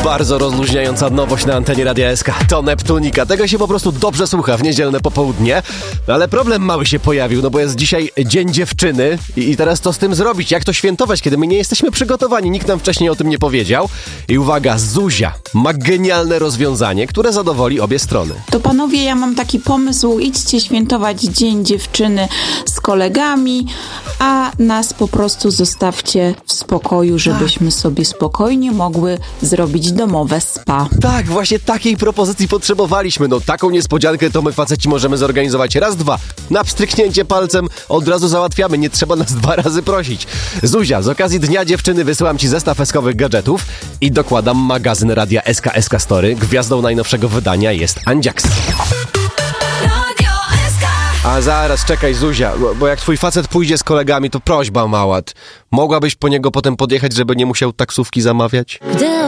Bardzo rozluźniająca nowość na antenie Radia SK. To Neptunika. Tego się po prostu dobrze słucha w niedzielne popołudnie. No ale problem mały się pojawił, no bo jest dzisiaj Dzień Dziewczyny i teraz co z tym zrobić? Jak to świętować, kiedy my nie jesteśmy przygotowani? Nikt nam wcześniej o tym nie powiedział. I uwaga, Zuzia ma genialne rozwiązanie, które zadowoli obie strony. To panowie, ja mam taki pomysł. Idźcie świętować Dzień Dziewczyny z kolegami, a nas po prostu zostawcie w spokoju, żebyśmy sobie spokojnie mogły zrobić domowe spa. Tak, właśnie takiej propozycji potrzebowaliśmy. No taką niespodziankę to my faceci możemy zorganizować raz, dwa. Na pstryknięcie palcem od razu załatwiamy. Nie trzeba nas 2 razy prosić. Zuzia, z okazji Dnia Dziewczyny wysyłam ci zestaw eskowych gadżetów i dokładam magazyn Radia SK Story. Gwiazdą najnowszego wydania jest Andziaks. A zaraz, czekaj Zuzia, bo jak twój facet pójdzie z kolegami, to prośba mała. Mogłabyś po niego potem podjechać, żeby nie musiał taksówki zamawiać?